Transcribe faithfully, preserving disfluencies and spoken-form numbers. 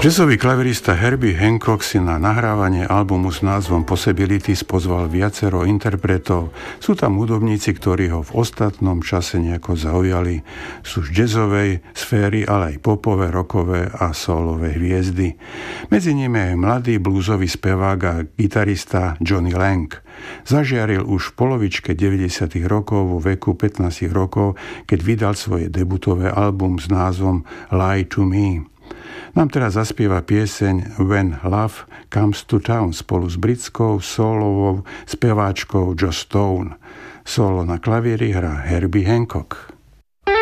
Jazzový klavirista Herbie Hancock si na nahrávanie albumu s názvom Possibilities pozval viacero interpretov. Sú tam hudobníci, ktorí ho v ostatnom čase nejako zaujali. Sú z jazzovej sféry, ale aj popové, rockové a soulové hviezdy. Medzi nimi je mladý bluesový spevák a gitarista Johnny Lang. Zažiaril už v polovičke deväťdesiatych rokov vo veku pätnásť rokov, keď vydal svoje debutové album s názvom Lie to Me. Nám teraz zaspieva pieseň When Love Comes to Town spolu s britskou solovou speváčkou Jo Stone. Solo na klavíri hrá Herbie Hancock.